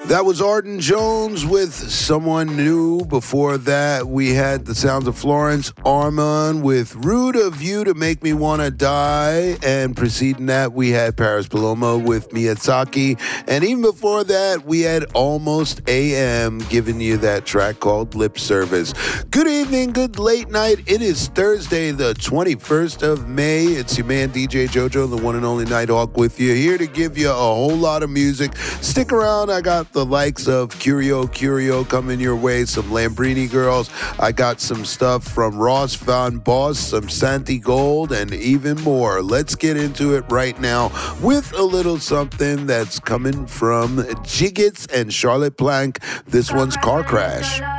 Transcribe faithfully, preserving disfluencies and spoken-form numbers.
That was Arden Jones with Someone New. Before that, we had the sounds of Florence Armand with Rude of You to Make Me Wanna Die. And preceding that, we had Paris Paloma with Miyazaki. And even before that, we had Almost A M giving you that track called Lip Service. Good evening, good late night. It is Thursday, the twenty-first of May. It's your man, D J JoJo, the one and only Nighthawk with you, here to give you a whole lot of music. Stick around. I got the likes of Curio Curio coming your way, some Lambrini Girls. I got some stuff from Ross Van Boss, some Santi Gold, and even more. Let's get into it right now with a little something that's coming from Jiggets and Charlotte Plank. This one's Car Crash.